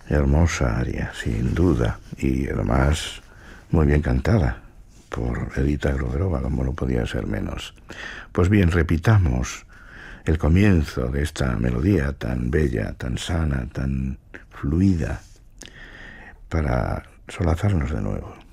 Hermosa aria, sin duda, y además muy bien cantada por Edita Gruberova, como no podía ser menos. Pues bien, repitamos el comienzo de esta melodía tan bella, tan sana, tan fluida, para solazarnos de nuevo.